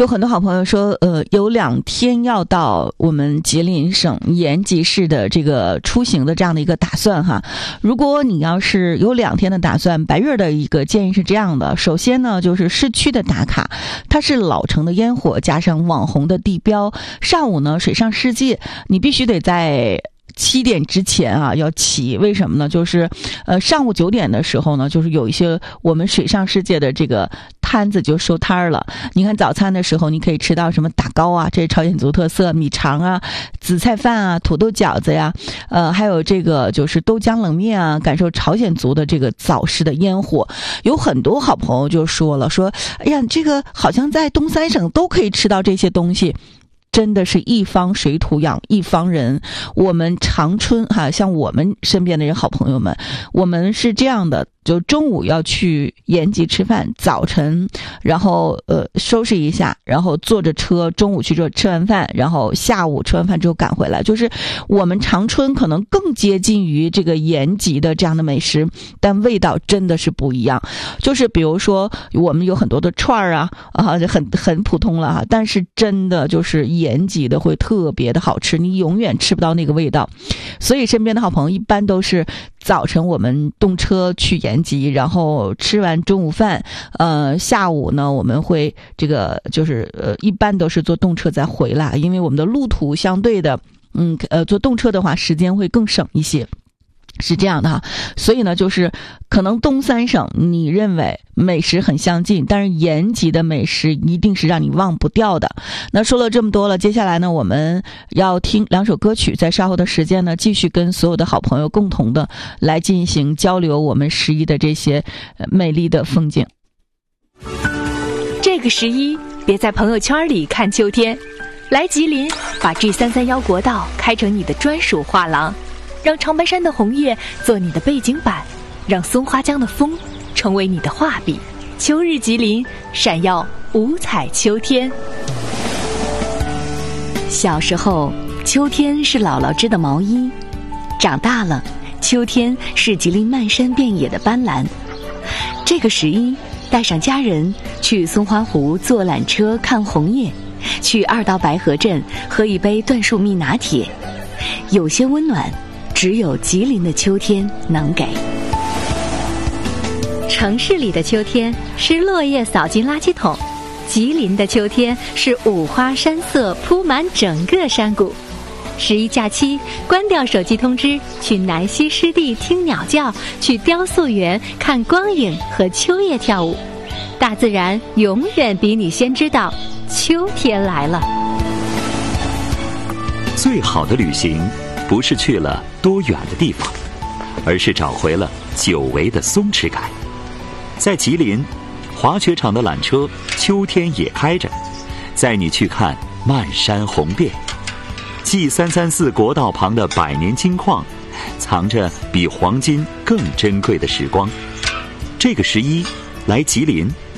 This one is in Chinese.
有很多好朋友说，有2天要到我们吉林省延吉市的这个出行的这样的一个打算哈。如果你要是有2天的打算，白月的一个建议是这样的：首先呢，就是市区的打卡，它是老城的烟火加上网红的地标。上午呢，水上世界，你必须得在7点之前啊要起，为什么呢？就是上午9点的时候呢，就是有一些我们水上世界的这个摊子就收摊了。你看早餐的时候，你可以吃到什么打糕啊，这是朝鲜族特色，米肠啊、紫菜饭啊、土豆饺子呀，还有这个就是豆浆冷面啊，感受朝鲜族的这个早市的烟火。有很多好朋友就说了，说哎呀，这个好像在东三省都可以吃到这些东西。真的是一方水土养一方人。我们长春像我们身边的人好朋友们，我们是这样的，就中午要去延吉吃饭，早晨然后收拾一下，然后坐着车中午去吃完饭，然后下午吃完饭之后赶回来。就是我们长春可能更接近于这个延吉的这样的美食，但味道真的是不一样。就是比如说我们有很多的串啊很普通了但是真的就是延吉的会特别的好吃，你永远吃不到那个味道。所以身边的好朋友一般都是早晨我们动车去延吉，然后吃完中午饭，下午呢我们会这个就是一般都是坐动车再回来，因为我们的路途相对的坐动车的话时间会更省一些。是这样的哈，所以呢，就是可能东三省你认为美食很相近，但是延吉的美食一定是让你忘不掉的。那说了这么多了，接下来呢，我们要听2首歌曲，在稍后的时间呢，继续跟所有的好朋友共同的来进行交流我们11的这些美丽的风景。 这个11，别在朋友圈里看秋天，来吉林，把 G331国道开成你的专属画廊。让长白山的红叶做你的背景板，让松花江的风成为你的画笔。秋日吉林，闪耀五彩秋天。小时候，秋天是姥姥织的毛衣；长大了，秋天是吉林漫山遍野的斑斓。这个11，带上家人去松花湖坐缆车看红叶，去2道白河镇喝一杯椴树蜜拿铁。有些温暖，只有吉林的秋天能给。 城市里的秋天是落叶扫进垃圾桶，吉林的秋天是五花山色铺满整个山谷。11假期，关掉手机通知，去南溪湿地听鸟叫，去雕塑园看光影和秋叶跳舞。大自然永远比你先知道秋天来了。 最好的旅行不是去了多远的地方，而是找回了久违的松弛感。在吉林，滑雪场的缆车秋天也开着，载你去看漫山红遍。G334国道旁的百年金矿，藏着比黄金更珍贵的时光。这个11，来吉林